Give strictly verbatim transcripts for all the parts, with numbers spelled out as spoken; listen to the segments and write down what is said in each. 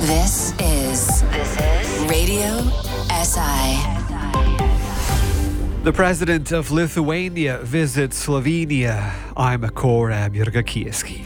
This is This is Radio S I. The president of Lithuania visits Slovenia. I'm Kora Jurgakieski.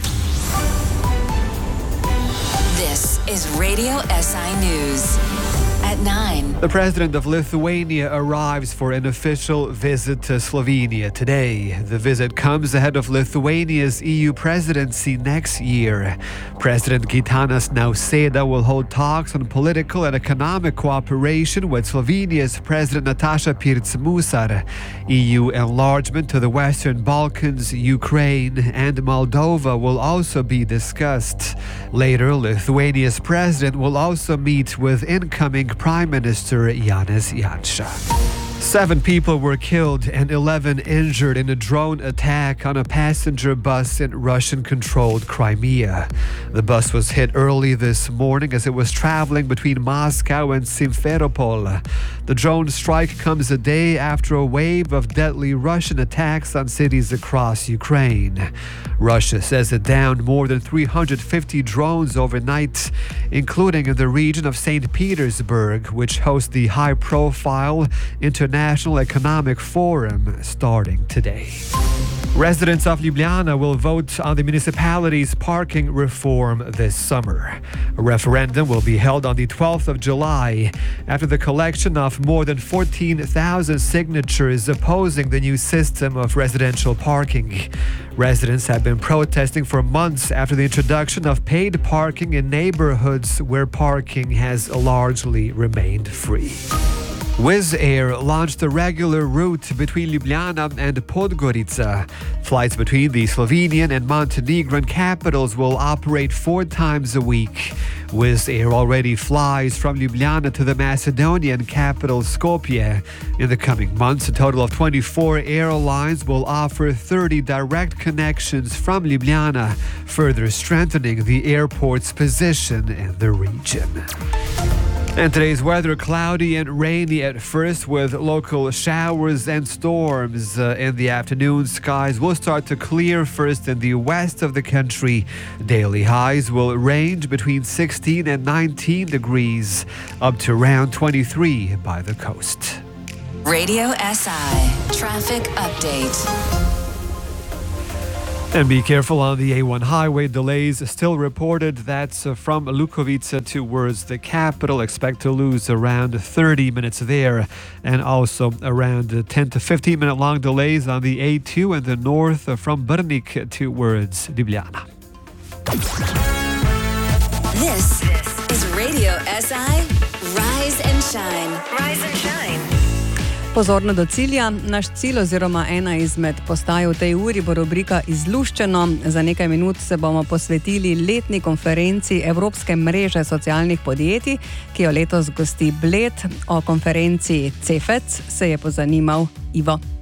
This is Radio S I News. At nine. The president of Lithuania arrives for an official visit to Slovenia today. The visit comes ahead of Lithuania's E U presidency next year. President Gitanas Nausėda will hold talks on political and economic cooperation with Slovenia's President Nataša Pirc-Musar. E U enlargement to the Western Balkans, Ukraine, and Moldova will also be discussed. Later, Lithuania's president will also meet with incoming Prime Minister Janez Janša. Seven people were killed and eleven injured in a drone attack on a passenger bus in Russian-controlled Crimea. The bus was hit early this morning as it was traveling between Moscow and Simferopol. The drone strike comes a day after a wave of deadly Russian attacks on cities across Ukraine. Russia says it downed more than three hundred fifty drones overnight, including in the region of Saint Petersburg, which hosts the high-profile International National Economic Forum starting today. Residents of Ljubljana will vote on the municipality's parking reform this summer. A referendum will be held on the twelfth of July after the collection of more than fourteen thousand signatures opposing the new system of residential parking. Residents have been protesting for months after the introduction of paid parking in neighborhoods where parking has largely remained free. Wizz Air launched a regular route between Ljubljana and Podgorica. Flights between the Slovenian and Montenegrin capitals will operate four times a week. Wizz Air already flies from Ljubljana to the Macedonian capital Skopje. In the coming months, a total of twenty-four airlines will offer thirty direct connections from Ljubljana, further strengthening the airport's position in the region. And today's weather, cloudy and rainy at first with local showers and storms. Uh, in the afternoon, skies will start to clear first in the west of the country. Daily highs will range between sixteen and nineteen degrees, up to around twenty-three by the coast. Radio S I Traffic Update. And be careful on the A one highway. Delays still reported. That's uh, from Lukovica towards the capital. Expect to lose around thirty minutes there. And also around uh, ten to fifteen minute long delays on the A two in the north uh, from Brnik towards Ljubljana. This is Radio S I Rise and Shine. Rise and Shine. Pozorno do cilja. Naš cilj oziroma ena izmed postaj v tej uri bo rubrika Izluščeno. Za nekaj minut se bomo posvetili letni konferenci Evropske mreže socialnih podjetij, ki jo letos gosti Bled. O konferenciji Cefec se je pozanimal Ivo.